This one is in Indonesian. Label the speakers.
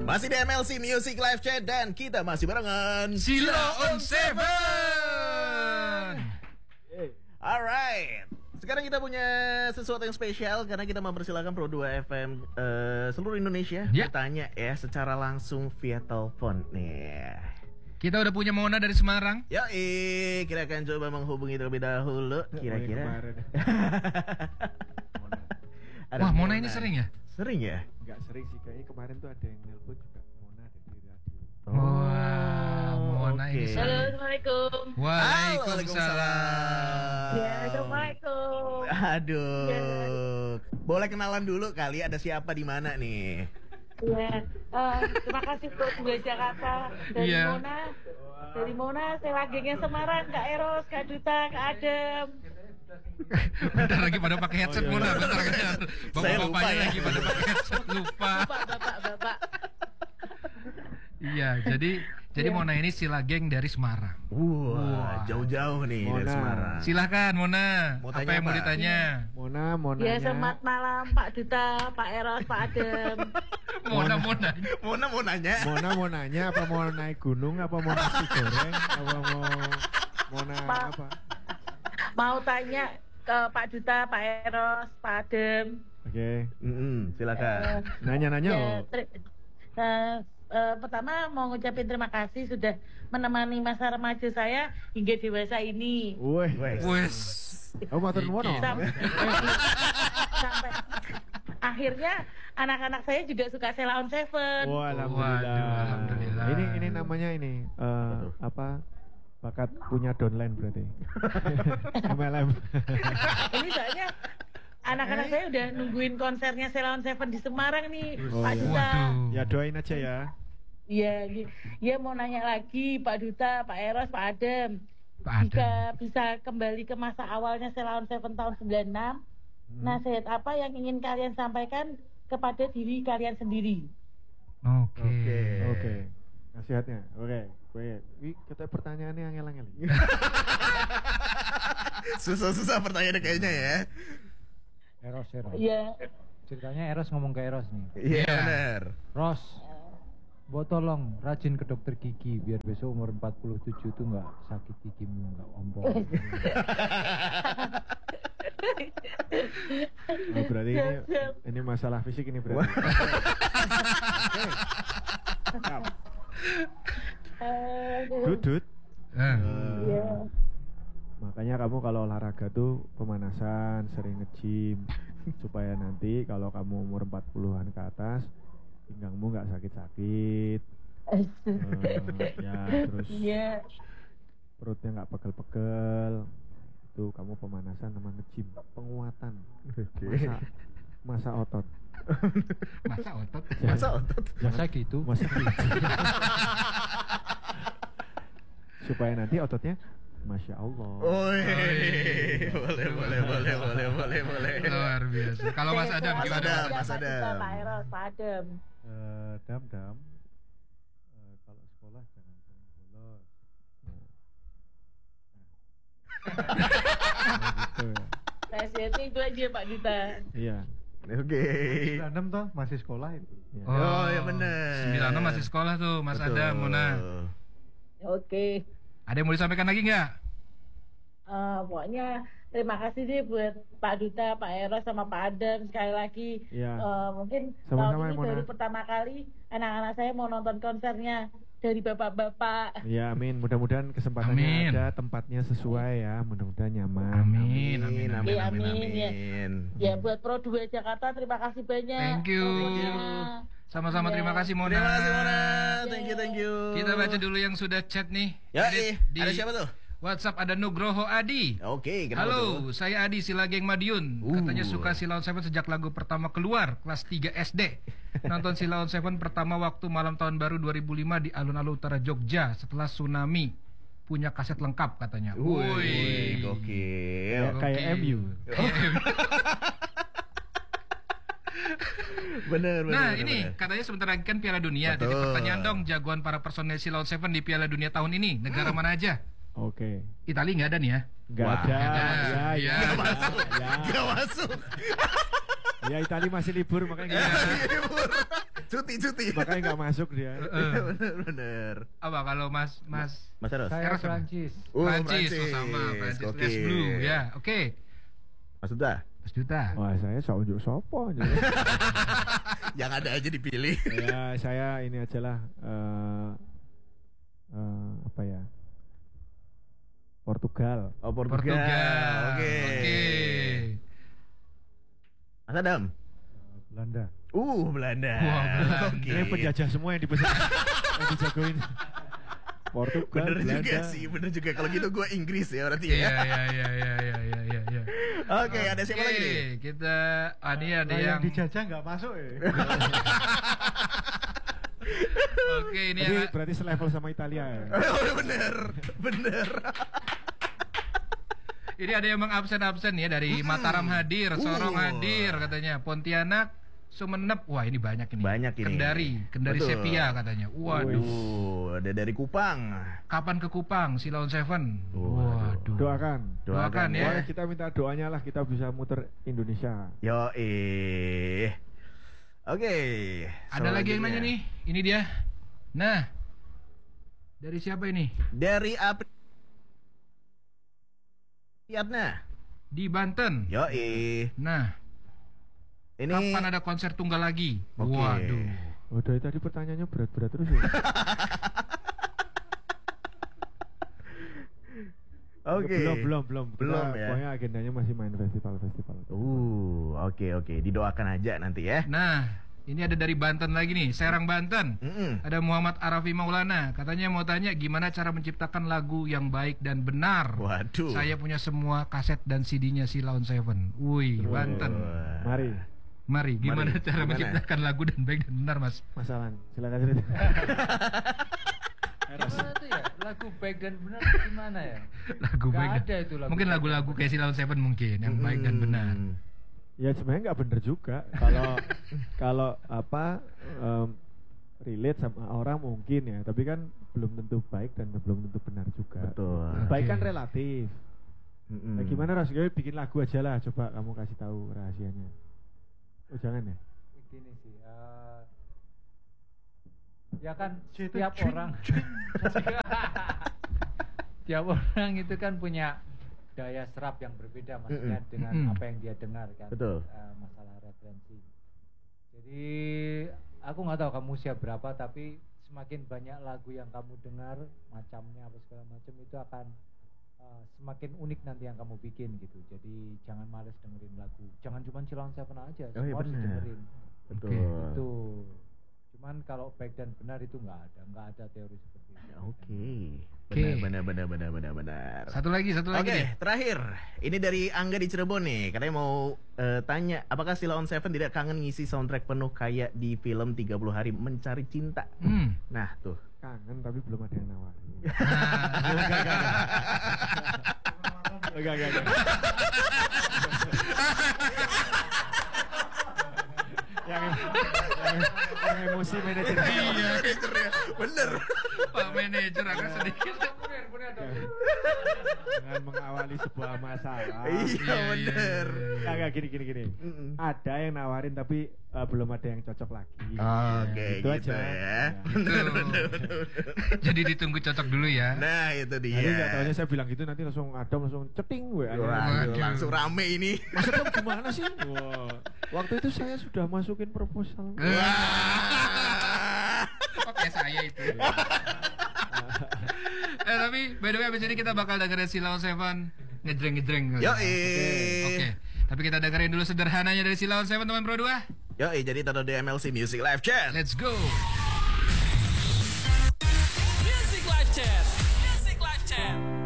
Speaker 1: Masih di MLC Music Live Chat dan kita masih barengan
Speaker 2: Sila on Seven.
Speaker 1: Alright. Sekarang kita punya sesuatu yang spesial karena kita mempersilahkan Pro 2 FM seluruh Indonesia bertanya ya secara langsung via telepon nih.
Speaker 2: Kita udah punya Mona dari Semarang.
Speaker 1: Yoi, kita akan coba menghubungi terlebih dahulu. Kira-kira.
Speaker 2: Wah, Mona ini sering ya?
Speaker 1: Sering ya?
Speaker 3: Enggak sering sih, kayaknya kemarin tuh ada yang nelpon juga Mona dari radio.
Speaker 2: Wah, Mona ini sering.
Speaker 4: Halo, Assalamualaikum.
Speaker 2: Waalaikumsalam.
Speaker 4: Ya, Assalamualaikum.
Speaker 1: Aduh. Ya. Boleh kenalan dulu kali ada siapa di mana nih?
Speaker 4: Ya, terima kasih Pro 2 Jakarta dari Mona. Dari Mona, saya lagi yang Semarang, Kak Eros, Kak Duta, Kak Adem.
Speaker 2: Bentar lagi pada pakai headset Mona, bentar lagi. Bapak-bapaknya lagi pada pakai headset, lupa.
Speaker 4: Bapak.
Speaker 2: Iya, jadi Mona ini sila geng dari Semarang.
Speaker 1: Wah, jauh-jauh nih
Speaker 3: Mona.
Speaker 1: dari Semarang.
Speaker 2: Silahkan Mona, apa yang mau
Speaker 1: apa?
Speaker 2: ditanya?
Speaker 3: Mona.
Speaker 4: Ya, selamat malam Pak Duta, Pak Eros, Pak Adem.
Speaker 2: Mona.
Speaker 1: Mona mau nanya.
Speaker 3: Mona mau nanya apa mau naik gunung, apa mau nasi goreng, apa mau apa?
Speaker 4: Mau tanya ke Pak Duta, Pak Eros, Pak Adem.
Speaker 3: Oke.
Speaker 1: Silakan.
Speaker 3: Nanya-nanya
Speaker 4: pertama mau ngucapin terima kasih sudah menemani masa remaja saya hingga dewasa ini.
Speaker 2: Wes.
Speaker 3: Oh, matur nuwun.
Speaker 4: Sampai akhirnya anak-anak saya juga suka Sheila on Seven.
Speaker 3: Wah, alhamdulillah.
Speaker 2: Waduh,
Speaker 3: Ini namanya apa? Bakat punya downline berarti. MLM.
Speaker 4: Ini soalnya anak-anak saya udah nungguin konsernya Sheila on Seven di Semarang nih, Pak Duta.
Speaker 2: Waduh.
Speaker 3: Ya doain aja ya.
Speaker 4: Iya, mau nanya lagi Pak Duta, Pak Eros, Pak Adem.
Speaker 2: Pak
Speaker 4: Jika bisa kembali ke masa awalnya Sheila on Seven tahun 96, nasihat apa yang ingin kalian sampaikan kepada diri kalian sendiri?
Speaker 2: Oke.
Speaker 3: Nasihatnya. Oke. Wih, kita pertanyaannya angel-angel.
Speaker 1: Susah-susah pertanyaannya kayaknya ya.
Speaker 5: Eros.
Speaker 4: Iya.
Speaker 5: Ceritanya Eros ngomong ke Eros nih.
Speaker 1: Iya benar.
Speaker 5: Ros, buat tolong rajin ke dokter gigi biar besok umur 47 tuh nggak sakit gigimu, nggak ompong.
Speaker 3: Oh, berarti ini masalah fisik ini berarti. Dudut.
Speaker 4: Iya.
Speaker 3: Makanya kamu kalau olahraga tuh pemanasan, sering nge-gym supaya nanti kalau kamu umur 40-an ke atas pinggangmu nggak sakit-sakit. Terus perutnya nggak pegel-pegel. Itu kamu pemanasan sama nge-gym, penguatan. Masa otot.
Speaker 5: Masa gitu.
Speaker 3: Supaya nanti ototnya Masya Allah.
Speaker 1: Boleh.
Speaker 2: Luar biasa. Kalau Mas Adam gimana?
Speaker 1: Mas Adam.
Speaker 4: Pak Eros, Pak Adem.
Speaker 3: Dam. Kalau sekolah jangan sering bolos. Gitu ya.
Speaker 4: Nasihatnya itu aja Pak Duta.
Speaker 3: Iya.
Speaker 1: Oke.
Speaker 3: 96 toh masih sekolah itu. Ya.
Speaker 1: Oh ya benar.
Speaker 2: 96 masih sekolah tuh Mas Adam, Mona.
Speaker 4: Oke.
Speaker 2: Ada yang mau disampaikan lagi nggak?
Speaker 4: Pokoknya terima kasih deh buat Pak Duta, Pak Eros sama Pak Adem sekali lagi.
Speaker 3: Iya.
Speaker 4: Mungkin
Speaker 3: Sama-sama,
Speaker 4: tahun ini
Speaker 3: Mona.
Speaker 4: baru pertama kali anak-anak saya mau nonton konsernya dari bapak-bapak.
Speaker 3: Ya amin. Mudah-mudahan kesempatannya ada, tempatnya sesuai ya. Mudah-mudahan nyaman.
Speaker 2: Amin.
Speaker 4: Ya buat Pro 2 Jakarta terima kasih banyak.
Speaker 2: Thank you. Sama-sama terima kasih Mona.
Speaker 1: Terima kasih Mona. Thank you.
Speaker 2: Kita baca dulu yang sudah chat nih.
Speaker 1: Ada siapa tuh?
Speaker 2: WhatsApp ada Nugroho Adi.
Speaker 1: Oke, kenapa
Speaker 2: Halo,
Speaker 1: tuh?
Speaker 2: saya Adi Sila Geng Madiun. Katanya suka Sheila on Seven sejak lagu pertama keluar, kelas 3 SD. Nonton Sheila on Seven pertama waktu malam tahun baru 2005 di alun-alun utara Jogja setelah tsunami. Punya kaset lengkap katanya.
Speaker 1: Wih, gokil.
Speaker 3: Kayak MU.
Speaker 1: Bener.
Speaker 2: Ini katanya sebentar lagi kan Piala Dunia. Jadi pertanyaan dong, jagoan para personel Sheila on Seven di Piala Dunia tahun ini negara mana aja?
Speaker 3: Oke.
Speaker 2: Italia nggak ada nih ya?
Speaker 3: Nggak ada. Ya.
Speaker 1: Nggak masuk.
Speaker 3: Ya Italia masih libur makanya.
Speaker 1: Libur. Cuti.
Speaker 3: Makanya nggak masuk dia.
Speaker 1: Bener.
Speaker 2: Apa kalau Mas
Speaker 1: Eros?
Speaker 5: Saya
Speaker 2: Eros apa?
Speaker 5: Prancis.
Speaker 2: Prancis, sama Prancis
Speaker 1: Oke.
Speaker 2: Les Blue ya. Oke.
Speaker 1: Mas Duta.
Speaker 2: Mas Duta.
Speaker 3: Wah, saya sok unjuk sopo.
Speaker 1: Yang ada aja dipilih.
Speaker 3: Ya, saya ini aja lah. Apa ya? Portugal.
Speaker 1: Oh, Portugal. Oke. Mas Adam.
Speaker 3: Belanda.
Speaker 1: Belanda.
Speaker 2: Wah, Belanda.
Speaker 1: Oke.
Speaker 3: Ini penjajah semua yang dipesan. Yang dijagoin. Portugal,
Speaker 1: Bener
Speaker 3: Belanda.
Speaker 1: juga sih, bener juga. Kalau gitu gue Inggris ya berarti
Speaker 2: Iya.
Speaker 1: ya. Oke, ada siapa lagi nih?
Speaker 2: Kita ini ada
Speaker 3: Nah,
Speaker 2: yang
Speaker 3: dijajah nggak masuk ya.
Speaker 2: Oke, ini
Speaker 3: Jadi
Speaker 2: yang
Speaker 3: berarti selevel sama Italia ya.
Speaker 1: Bener.
Speaker 2: ini ada yang mengabsen-absen ya dari Mataram hadir, Sorong hadir katanya, Pontianak, Sumenep. Wah, ini banyak ini.
Speaker 1: Banyak ini.
Speaker 2: Kendari
Speaker 1: Betul.
Speaker 2: Sepia katanya. Waduh.
Speaker 1: Ada dari Kupang.
Speaker 2: Kapan ke Kupang? Silaun Seven. Waduh.
Speaker 3: Doakan
Speaker 2: ya.
Speaker 3: Wah, kita minta doanya lah kita bisa muter Indonesia.
Speaker 1: Oke.
Speaker 2: Ada lagi yang nanya nih. Ini dia. Nah. Dari siapa ini?
Speaker 1: Dari Apriyatna.
Speaker 2: Di Banten. Nah.
Speaker 1: Ini
Speaker 2: Kapan ada konser tunggal lagi?
Speaker 1: Oke.
Speaker 2: Waduh.
Speaker 3: Oh, dari tadi pertanyaannya berat-berat terus ya.
Speaker 1: Oke.
Speaker 3: Belum.
Speaker 1: Belum ya.
Speaker 3: Pokoknya agendanya masih main festival.
Speaker 1: Oke. Didoakan aja nanti ya.
Speaker 2: Nah, ini ada dari Banten lagi nih, Serang Banten. Ada Muhammad Arafi Maulana. Katanya mau tanya gimana cara menciptakan lagu yang baik dan benar.
Speaker 1: Waduh.
Speaker 2: Saya punya semua kaset dan CD-nya Silaun Seven. Wih, Banten. Mari, gimana cara menciptakan lagu dan baik dan benar, Mas?
Speaker 3: Mas Alan, silakan cerita.
Speaker 5: Gimana tuh ya? Lagu baik dan benar gimana ya?
Speaker 2: Lagu
Speaker 5: Gak
Speaker 2: baik
Speaker 5: ada itu lagu.
Speaker 2: Mungkin lagu-lagu kayak Silaun Seven mungkin yang baik dan benar.
Speaker 3: Ya sebenarnya nggak bener juga. Kalau relate sama orang mungkin ya, tapi kan belum tentu baik dan belum tentu benar juga.
Speaker 1: Betul.
Speaker 3: Baik kan
Speaker 2: Oke.
Speaker 3: relatif. Nah, gimana Ras? Bikin lagu aja lah, coba kamu kasih tahu rahasianya. Oh jangan ya?
Speaker 5: Begini sih. Ya kan tiap orang tiap orang itu kan punya daya serap yang berbeda maksudnya dengan apa yang dia dengar kan.
Speaker 1: Betul.
Speaker 5: Masalah referensi. Jadi aku nggak tahu kamu usia berapa, tapi semakin banyak lagu yang kamu dengar macamnya apa segala macam itu akan semakin unik nanti yang kamu bikin gitu. Jadi jangan males dengerin lagu. Jangan cuma Silaun Seven aja, semua harus dengerin.
Speaker 1: Betul.
Speaker 5: Itu. Cuman kalau baik dan benar itu nggak ada teori seperti itu.
Speaker 1: Oke.
Speaker 2: Oke.
Speaker 1: Benar.
Speaker 2: Satu lagi
Speaker 1: Oke,
Speaker 2: nih.
Speaker 1: terakhir. Ini dari Angga di Cirebon nih. Katanya mau tanya, apakah Silaun Seven tidak kangen ngisi soundtrack penuh kayak di film 30 Hari Mencari Cinta? Nah, tuh.
Speaker 3: Kangen tapi belum ada yang nawarin. Enggak. yang emosi manajer.
Speaker 1: Iya, manajernya. Bener.
Speaker 2: Pak manajer agak sedikit.
Speaker 3: Dengan mengawali sebuah masalah.
Speaker 1: Iya, bener.
Speaker 3: Enggak gini. Ada yang nawarin tapi belum ada yang cocok lagi.
Speaker 1: Oke,
Speaker 3: Itu
Speaker 1: gitu
Speaker 3: aja.
Speaker 1: ya.
Speaker 2: Betul. Jadi ditunggu cocok dulu ya.
Speaker 1: Nah, itu dia.
Speaker 3: Jadi nggak tahunya saya bilang gitu nanti langsung ceting gue.
Speaker 1: Waduh, langsung rame ini.
Speaker 3: Maksudnya gimana sih? Wah, waktu itu saya sudah masukin proposal.
Speaker 2: Oke, saya itu. Tapi by the way abis ini kita bakal dengerin Silaun Seven ngejreng. Oke. Tapi kita dengerin dulu sederhananya dari Silaun Seven teman Pro 2.
Speaker 1: Jadi taruh di MLC Music Live Chat.
Speaker 2: Let's go.
Speaker 6: Music Live Chat.